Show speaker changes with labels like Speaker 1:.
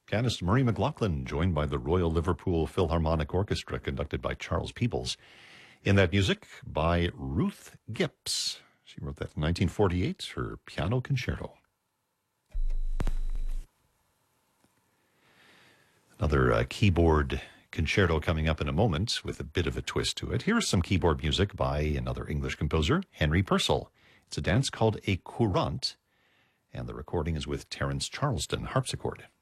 Speaker 1: Pianist Murray McLaughlin, joined by the Royal Liverpool Philharmonic Orchestra, conducted by Charles Peebles. In that music by Ruth Gipps. She wrote that in 1948, her piano concerto. Another keyboard concerto coming up in a moment with a bit of a twist to it. Here's some keyboard music by another English composer, Henry Purcell. It's a dance called a courante, and the recording is with Terence Charleston harpsichord.